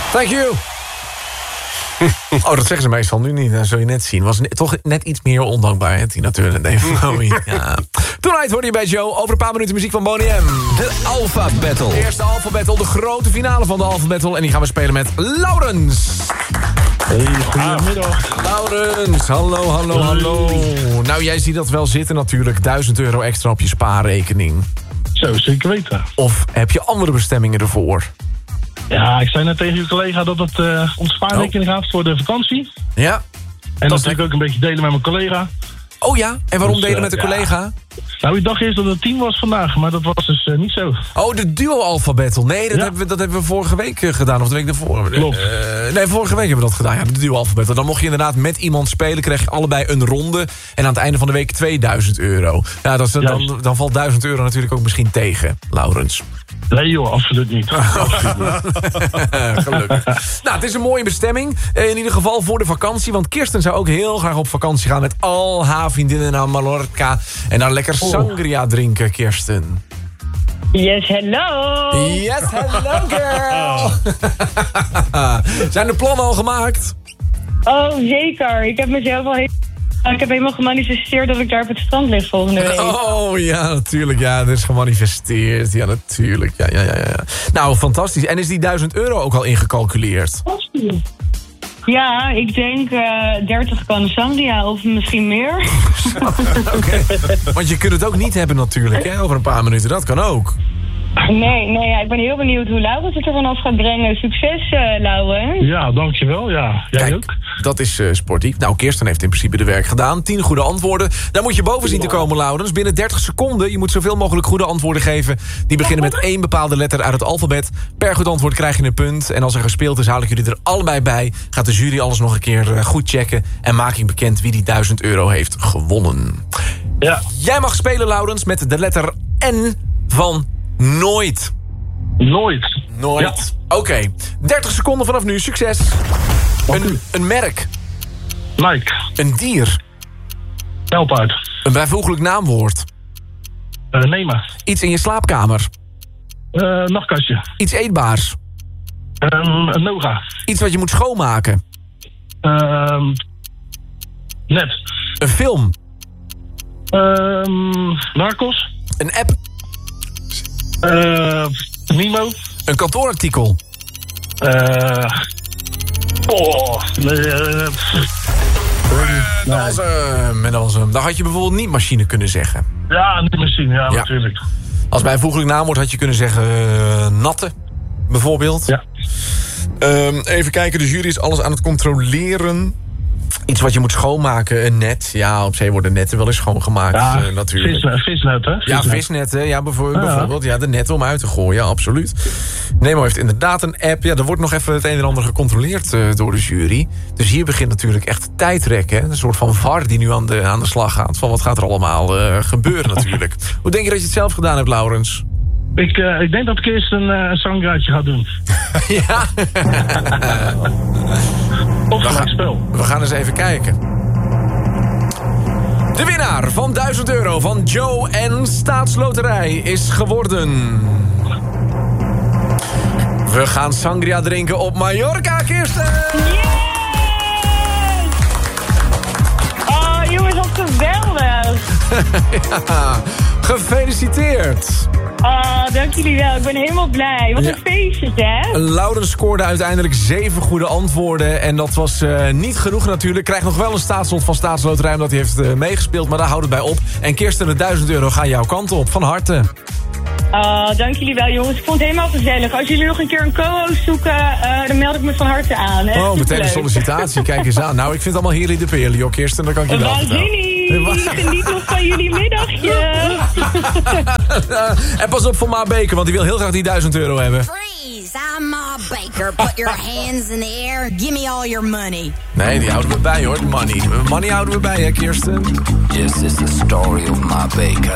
Thank you. Oh, dat zeggen ze meestal nu niet. Dat zul je net zien. Was toch net iets meer ondankbaar, hè? Tina Turner en David Bowie. Ja. Tonight hoor je bij Joe. Over een paar minuten muziek van Boney M. De Alpha Battle. De eerste Alpha Battle, de grote finale van de Alpha Battle. En die gaan we spelen met Laurens. Hey, goedemiddag. Laurens, hallo. Nou, jij ziet dat wel zitten natuurlijk. €1000 extra op je spaarrekening. Zo, zeker weten. Of heb je andere bestemmingen ervoor? Ja, ik zei net tegen uw collega dat het om spaarrekening gaat voor de vakantie. Ja. En dat wil ik ook een beetje delen met mijn collega. Oh ja, en waarom Dus, delen met de collega? Ja. Nou, ik dacht eerst dat het 10 was vandaag, maar dat was dus niet zo. Oh, de duo Alpha Battle. Nee, dat, Ja. hebben we vorige week gedaan. Of de week daarvoor. Klopt. Nee, vorige week hebben we dat gedaan. Ja, de duo Alpha Battle. Dan mocht je inderdaad met iemand spelen. Kreeg je allebei een ronde. En aan het einde van de week €2000. Ja, dan valt €1000 natuurlijk ook misschien tegen, Laurens. Nee joh, absoluut niet. Gelukkig. Nou, het is een mooie bestemming. In ieder geval voor de vakantie. Want Kirsten zou ook heel graag op vakantie gaan met al haar vriendinnen naar Mallorca. En daar lekker sangria drinken, Kirsten. Yes, hello. Yes, hello girl. Zijn de plannen al gemaakt? Oh, zeker. Ik heb mezelf al ik heb helemaal gemanifesteerd dat ik daar op het strand lig volgende week. Oh, ja, natuurlijk. Ja, dat is gemanifesteerd. Ja, natuurlijk. Ja. Nou, fantastisch. En is die €1000 ook al ingecalculeerd? Ja, ik denk 30 kan sangria of misschien meer. Oké. Want je kunt het ook niet hebben natuurlijk, hè, over een paar minuten. Dat kan ook. Nee, ja, ik ben heel benieuwd hoe Laurens het er vanaf gaat brengen. Succes, Laurens. Ja, dankjewel. Ja, jij Kijk, ook. dat is sportief. Nou, Kirsten heeft in principe de werk gedaan. 10 goede antwoorden. Daar moet je boven zien te komen, Laurens. Binnen 30 seconden. Je moet zoveel mogelijk goede antwoorden geven. Die beginnen met 1 bepaalde letter uit het alfabet. Per goed antwoord krijg je een punt. En als er gespeeld is, haal ik jullie er allebei bij. Gaat de jury alles nog een keer goed checken. En maak ik bekend wie die €1000 heeft gewonnen. Ja. Jij mag spelen, Laurens, met de letter N van nooit. Nooit. Ja. Oké. 30 seconden vanaf nu. Succes. Een merk. Nike. Een dier. Help uit. Een bijvoeglijk naamwoord. Nemen. Iets in je slaapkamer. Nachtkastje. Iets eetbaars. Een Noga. Iets wat je moet schoonmaken. Net. Een film. Narcos. Een app. Nemo. Een kantoorartikel. Dat was hem. Dan had je bijvoorbeeld niet machine kunnen zeggen. Ja, niet machine. Ja, Ja. natuurlijk. Als bijvoeglijk naamwoord had je kunnen zeggen natte, bijvoorbeeld. Ja. Even kijken, de jury is alles aan het controleren. Iets wat je moet schoonmaken, een net. Ja, op zee worden netten wel eens schoongemaakt, natuurlijk. Visnet, hè? Ja, visnetten, ja, bijvoorbeeld. Ja, de netten om uit te gooien, ja, absoluut. Nemo heeft inderdaad een app. Ja, er wordt nog even het een en ander gecontroleerd door de jury. Dus hier begint natuurlijk echt tijdrekken. Een soort van VAR die nu aan de slag gaat. Van wat gaat er allemaal gebeuren natuurlijk. Hoe denk je dat je het zelf gedaan hebt, Laurens? Ik denk dat ik eerst een zangraadje ga doen. Ja. Of gelijk spel. We gaan eens even kijken. De winnaar van €1000 van Joe en Staatsloterij is geworden... We gaan sangria drinken op Mallorca, Kirsten! Yes! Oh, jongens, wat geweldig! Ja, gefeliciteerd! Oh, dank jullie wel. Ik ben helemaal blij. Wat een feestje, hè? Laurens scoorde uiteindelijk 7 goede antwoorden. En dat was niet genoeg natuurlijk. Krijgt nog wel een staatslot van Staatsloterij omdat hij heeft meegespeeld. Maar daar houdt het bij op. En Kirsten, de €1000 gaan jouw kant op. Van harte. Dank jullie wel, jongens. Ik vond het helemaal gezellig. Als jullie nog een keer een co-host zoeken, dan meld ik me van harte aan. Hè? Oh, meteen een sollicitatie. Kijk eens aan. Nou, ik vind het allemaal heerlijk de peerly, joh, Kirsten. Dat kan ik je wel waanzinnig. Geniet nog van jullie middagje. En pas op voor Ma Baker, want die wil heel graag die €1000 hebben. Freeze, I'm Ma Baker. Put your hands in the air. Give me all your money. Nee, die houden we bij, hoor. Money houden we bij, hè, Kirsten? This is the story of Ma Baker.